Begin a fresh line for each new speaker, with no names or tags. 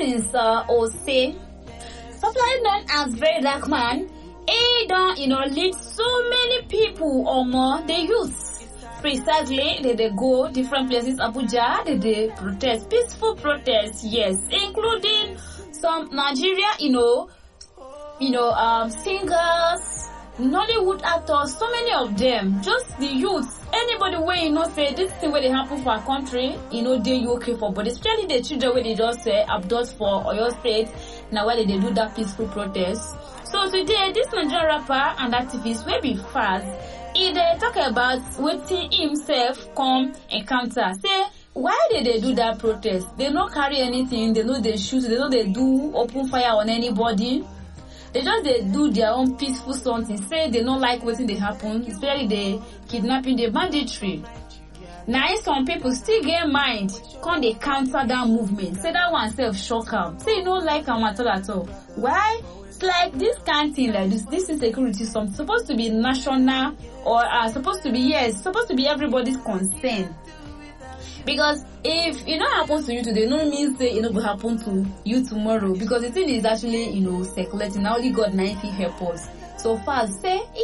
since Ose, popularly known as Very Dark Man, he don't, lead so many people or more, the youth. Precisely, they go different places, Abuja, they protest, peaceful protests, yes, including some Nigeria, singers, Nollywood actors, so many of them, just the youth. Anybody where say this thing where they happen for our country, they okay for, but especially the children where they just abduct for Oyo State, now where they do that peaceful protest. So today, this Nigerian rapper and activist will be fast. He they talk about waiting himself come encounter. Say why did they do that protest? They don't carry anything. They know they shoot. They know they do open fire on anybody. They do their own peaceful something. Say they don't like waiting they happen. Especially the kidnapping, the banditry. Now some people still get mind. Can't they counter that movement? Say that one self shock them. Say you don't like them at all. Why? Like this kind of thing like this insecurity something supposed to be national or supposed to be everybody's concern. Because if it not happen to you today, no means say it will happen to you tomorrow. Because the thing is actually circulating. Now only God 90 help us. So far say